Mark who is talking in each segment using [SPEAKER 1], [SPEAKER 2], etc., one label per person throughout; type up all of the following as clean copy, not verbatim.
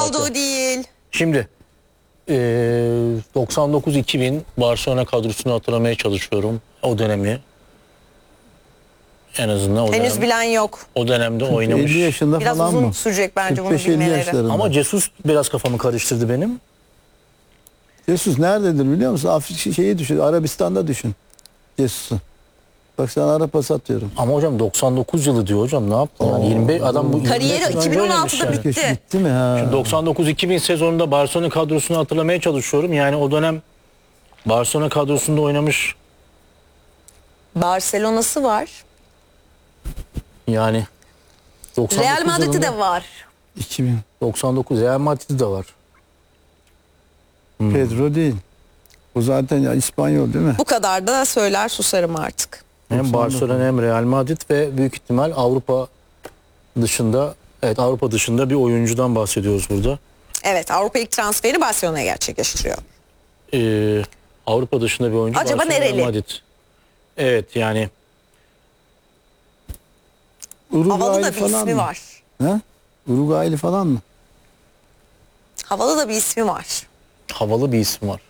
[SPEAKER 1] Ronaldo değil.
[SPEAKER 2] Şimdi 99-2000 Barcelona kadrosunu hatırlamaya çalışıyorum. O dönemi. En azından o
[SPEAKER 1] Henüz
[SPEAKER 2] dönem.
[SPEAKER 1] bilen yok.
[SPEAKER 2] O dönemde oynamış.
[SPEAKER 3] 50 yaşında
[SPEAKER 1] Biraz
[SPEAKER 3] falan
[SPEAKER 1] uzun
[SPEAKER 3] mı?
[SPEAKER 1] sürecek bence bunu
[SPEAKER 3] 45-50
[SPEAKER 1] bilmeleri.
[SPEAKER 3] yaşlarında.
[SPEAKER 2] Ama Jesus biraz kafamı karıştırdı benim.
[SPEAKER 3] Jesus nerededir biliyor musun? Şeyi düşün, Arabistan'da düşün. Jesus'u. Bak sana ara pas atıyorum.
[SPEAKER 2] Ama hocam 99 yılı diyor hocam, ne yaptı? Yani 25 adam bu
[SPEAKER 1] Kariyeri
[SPEAKER 2] 25 yıl önce oynamış
[SPEAKER 1] 2016'da
[SPEAKER 2] yani.
[SPEAKER 1] bitti.
[SPEAKER 3] Bitti mi ha?
[SPEAKER 2] Şimdi 99-2000 sezonunda Barcelona kadrosunu hatırlamaya çalışıyorum. Yani o dönem Barcelona kadrosunda oynamış.
[SPEAKER 1] Barcelona'sı var.
[SPEAKER 2] Yani 99
[SPEAKER 1] Real Madrid'i
[SPEAKER 2] yılında-
[SPEAKER 1] de var.
[SPEAKER 3] 2000.
[SPEAKER 2] 99 Real Madrid'i de var.
[SPEAKER 3] Pedro değil. Bu zaten ya İspanyol değil mi?
[SPEAKER 1] Bu kadar da söyler susarım artık.
[SPEAKER 2] Hem Barcelona hem Real Madrid ve büyük ihtimal Avrupa dışında, evet Avrupa dışında bir oyuncudan bahsediyoruz burada.
[SPEAKER 1] Evet, Avrupa ilk transferi Barcelona'ya gerçekleştiriyor.
[SPEAKER 2] Avrupa dışında bir oyuncu.
[SPEAKER 1] Acaba
[SPEAKER 2] Barcelona,
[SPEAKER 1] nereli?
[SPEAKER 2] Real Madrid. Evet yani
[SPEAKER 1] Havalı
[SPEAKER 3] Uruguaylı
[SPEAKER 1] da bir
[SPEAKER 3] falan
[SPEAKER 1] ismi
[SPEAKER 3] mı?
[SPEAKER 1] var.
[SPEAKER 3] Ha? Uruguaylı falan mı?
[SPEAKER 1] Havalı da bir ismi var.
[SPEAKER 2] havalı bir isim var.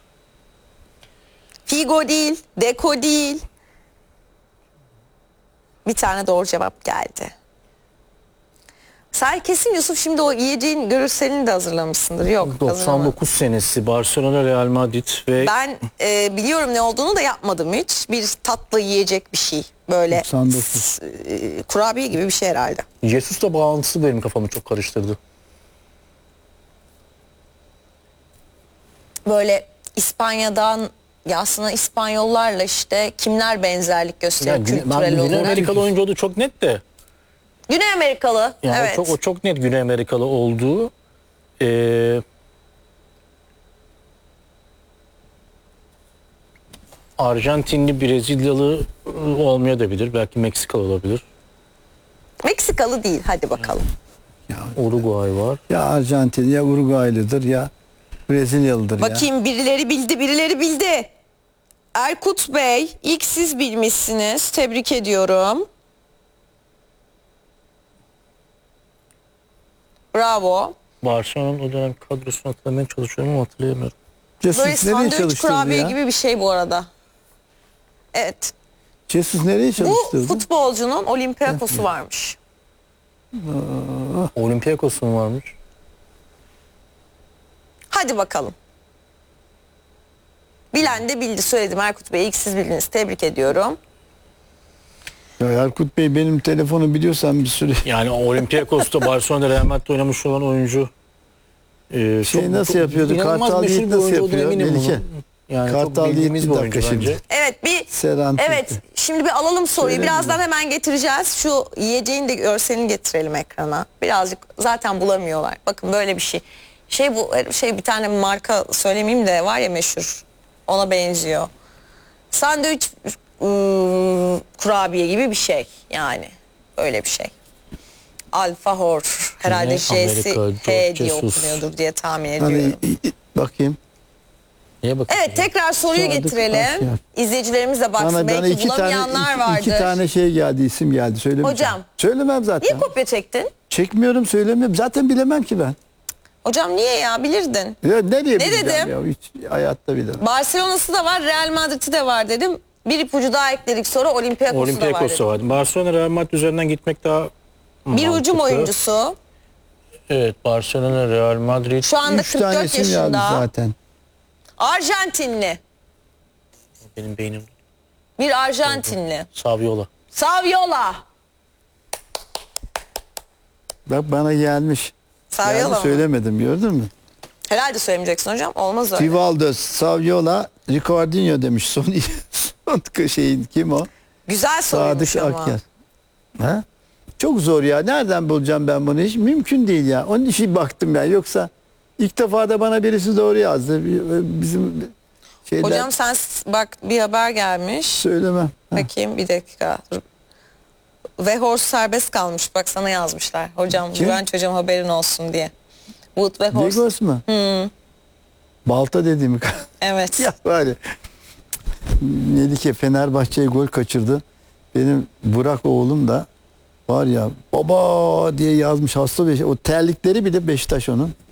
[SPEAKER 1] Figo değil, Deco değil. Bir tane doğru cevap geldi. Sen kesin Yusuf şimdi o yiyeceğin görselini de hazırlamışsındır. Yok, hazırlamadım.
[SPEAKER 2] 99 senesi Barcelona, Real Madrid ve
[SPEAKER 1] Ben biliyorum ne olduğunu da yapmadım hiç. Bir tatlı yiyecek bir şey. Böyle
[SPEAKER 3] 99.
[SPEAKER 1] Kurabiye gibi bir şey herhalde.
[SPEAKER 2] Jesus'la bağlantısı benim kafamı çok karıştırdı.
[SPEAKER 1] Böyle İspanya'dan, ya aslında İspanyollarla işte kimler benzerlik gösteriyor
[SPEAKER 2] Yani
[SPEAKER 1] kültürel
[SPEAKER 2] Güney
[SPEAKER 1] olarak.
[SPEAKER 2] Amerikalı oyuncu olduğu çok net de.
[SPEAKER 1] Güney Amerikalı.
[SPEAKER 2] Yani
[SPEAKER 1] evet.
[SPEAKER 2] o çok net Güney Amerikalı olduğu. Arjantinli, Brezilyalı olmayabilir. Belki Meksikalı olabilir.
[SPEAKER 1] Meksikalı değil. Hadi bakalım.
[SPEAKER 2] Uruguay var.
[SPEAKER 3] Ya Arjantin ya Uruguaylıdır ya Brezilyalıdır ya.
[SPEAKER 1] Bakayım, birileri bildi, birileri bildi. Erkut Bey, ilk siz bilmişsiniz. Tebrik ediyorum. Bravo.
[SPEAKER 2] Barcelona'nın o dönem kadrosunu hatırlamaya çalışıyorum ama hatırlayamıyorum.
[SPEAKER 3] Jesus
[SPEAKER 1] Böyle
[SPEAKER 3] nereye
[SPEAKER 1] sandviç
[SPEAKER 3] çalıştırdı
[SPEAKER 1] kurabiye
[SPEAKER 3] ya?
[SPEAKER 1] gibi bir şey bu arada. Evet.
[SPEAKER 3] Jesus nereye
[SPEAKER 1] Bu
[SPEAKER 3] çalıştırdı?
[SPEAKER 1] futbolcunun Olympiakos'u varmış.
[SPEAKER 2] Olympiakos'un mu varmış?
[SPEAKER 1] Hadi bakalım. Bilen de bildi, söyledim. Erkut Bey, ilk siz bildiniz. Tebrik ediyorum.
[SPEAKER 3] Ya Erkut Bey benim telefonu biliyorsan bir süre
[SPEAKER 2] Yani Olympiakos'ta Barcelona, Real Madrid'de oynamış olan oyuncu.
[SPEAKER 3] nasıl yapıyordu?
[SPEAKER 2] İnanılmaz
[SPEAKER 3] Kartal
[SPEAKER 2] meşhur
[SPEAKER 3] Yiğit
[SPEAKER 2] bir
[SPEAKER 3] nasıl
[SPEAKER 2] oyuncu olduğuna
[SPEAKER 3] yapıyor?
[SPEAKER 2] eminim
[SPEAKER 3] Melike.
[SPEAKER 2] bunun. Yani
[SPEAKER 3] Kartal
[SPEAKER 2] çok
[SPEAKER 3] Yiğit
[SPEAKER 2] bildiğimiz
[SPEAKER 3] bir
[SPEAKER 2] bir
[SPEAKER 3] dakika
[SPEAKER 2] oyuncu
[SPEAKER 3] şimdi.
[SPEAKER 2] bence.
[SPEAKER 1] Evet, bir
[SPEAKER 3] Serhan
[SPEAKER 1] evet.
[SPEAKER 3] Tilki.
[SPEAKER 1] Şimdi bir alalım soruyu.
[SPEAKER 3] Söyle
[SPEAKER 1] Birazdan
[SPEAKER 3] mi?
[SPEAKER 1] hemen getireceğiz. Şu yiyeceğin de görselini getirelim ekrana. Birazcık zaten bulamıyorlar. Bakın böyle bir şey. Bu bir tane marka söylemeyeyim de var ya, meşhur. Ona benziyor. Sandviç kurabiye gibi bir şey yani. Öyle bir şey. Alfahor. Herhalde
[SPEAKER 2] Güney
[SPEAKER 1] J'si
[SPEAKER 2] Amerika,
[SPEAKER 1] H diye
[SPEAKER 2] Jesus.
[SPEAKER 1] okunuyordur diye tahmin
[SPEAKER 3] Hani,
[SPEAKER 1] ediyorum.
[SPEAKER 3] bakayım.
[SPEAKER 2] Niye bakıyorsun?
[SPEAKER 1] Evet, tekrar soruyu
[SPEAKER 3] Sadık
[SPEAKER 1] getirelim.
[SPEAKER 3] Akyar.
[SPEAKER 1] İzleyicilerimiz de baksın. Belki
[SPEAKER 3] iki
[SPEAKER 1] bulamayanlar
[SPEAKER 3] tane,
[SPEAKER 1] vardır.
[SPEAKER 3] iki tane şey geldi, isim geldi. Söylemeyeceğim.
[SPEAKER 1] Hocam.
[SPEAKER 3] Söylemem zaten.
[SPEAKER 1] Niye kopya çektin?
[SPEAKER 3] Çekmiyorum, söylemiyorum. Zaten bilemem ki ben.
[SPEAKER 1] Hocam niye ya, bilirdin.
[SPEAKER 3] Ya nereye bileceğim
[SPEAKER 1] dedim?
[SPEAKER 3] ya? Hiç hayatta bilemem.
[SPEAKER 1] Barcelona'sı da var, Real Madrid'i de var dedim. Bir ipucu daha ekledik, sonra Olympiakos'u da var
[SPEAKER 2] Olympiakos'ta
[SPEAKER 1] dedim.
[SPEAKER 2] vardı. Barcelona, Real Madrid üzerinden gitmek daha
[SPEAKER 1] Bir hücum
[SPEAKER 2] mantıklı.
[SPEAKER 1] oyuncusu.
[SPEAKER 2] Evet, Barcelona, Real Madrid.
[SPEAKER 1] Şu anda
[SPEAKER 3] 3 tane
[SPEAKER 1] 44
[SPEAKER 3] isim geldi
[SPEAKER 1] yaşında.
[SPEAKER 3] zaten.
[SPEAKER 1] Arjantinli.
[SPEAKER 2] Benim beynim.
[SPEAKER 1] Bir Arjantinli.
[SPEAKER 2] Saviola.
[SPEAKER 1] Saviola.
[SPEAKER 3] Bak bana gelmiş.
[SPEAKER 1] Saviola
[SPEAKER 3] Geldi,
[SPEAKER 1] mı?
[SPEAKER 3] söylemedim, gördün mü?
[SPEAKER 1] Herhalde söylemeyeceksin hocam. Olmaz öyle.
[SPEAKER 3] Rivaldo, Saviola, Ricardinho demiş. Son şeyin kim o?
[SPEAKER 1] Güzel soruymuş
[SPEAKER 3] Sadık
[SPEAKER 1] ama.
[SPEAKER 3] Akyar. Ha? Çok zor ya. Nereden bulacağım ben bunu? Hiç mümkün değil ya. Onun için baktım ben. Yoksa ilk defa da bana birisi doğru yazdı. Bizim şeyler
[SPEAKER 1] Hocam sen bak, bir haber gelmiş.
[SPEAKER 3] söylemem. Ha.
[SPEAKER 1] Bakayım bir dakika. Ve Horst serbest kalmış. Bak, sana yazmışlar. Hocam,
[SPEAKER 3] Kim?
[SPEAKER 1] Güvenç hocam haberin olsun diye. Wood ve Horst.
[SPEAKER 3] Diegos mu? Balta dediğimi.
[SPEAKER 1] Evet.
[SPEAKER 3] Ya bari. Melike Fenerbahçe'ye gol kaçırdı. Benim Burak oğlum da var ya, baba diye yazmış, hasta o terlikleri bile Beşiktaş onun.